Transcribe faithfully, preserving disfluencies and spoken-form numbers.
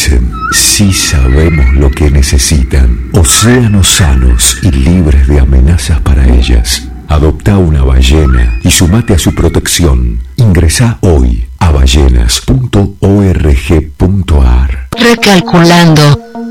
dicen, sí sabemos lo que necesitan. Océanos sanos y libres de amenazas para ellas. Adopta una ballena y sumate a su protección. Ingresá hoy a ballenas punto org punto ar. Recalculando.